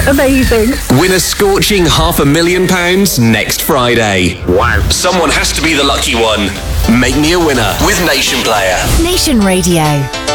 Amazing. Win a scorching £500,000 next Friday. Wow. Someone has to be the lucky one. Make me a winner with Nation Player. Nation Radio.